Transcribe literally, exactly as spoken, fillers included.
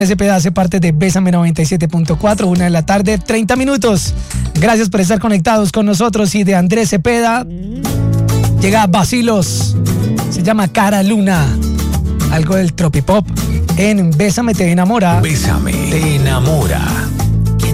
Cepeda hace parte de Bésame noventa y siete punto cuatro, una de la tarde, treinta minutos. Gracias por estar conectados con nosotros. Y de Andrés Cepeda llega Vacilos, se llama Cara Luna, algo del tropipop en Bésame te enamora. Bésame te enamora.